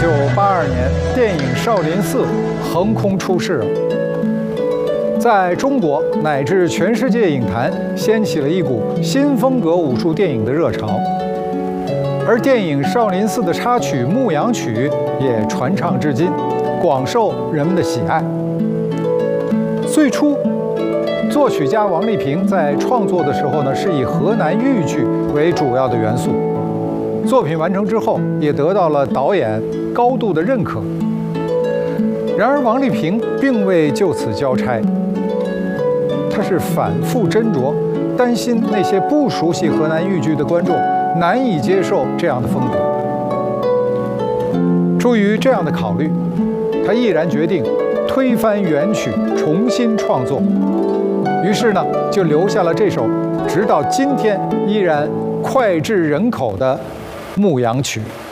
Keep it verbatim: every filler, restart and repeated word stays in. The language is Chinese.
九八二年，电影《少林寺》横空出世了，在中国乃至全世界影坛掀起了一股新风格武术电影的热潮。而电影《少林寺》的插曲《牧羊曲》也传唱至今，广受人们的喜爱。最初，作曲家王丽萍在创作的时候呢，是以河南豫剧为主要的元素。作品完成之后，也得到了导演高度的认可。然而，王丽萍并未就此交差，她是反复斟酌，担心那些不熟悉河南豫剧的观众难以接受这样的风格。出于这样的考虑，她毅然决定推翻原曲，重新创作。于是呢，就留下了这首直到今天依然脍炙人口的《牧羊曲》。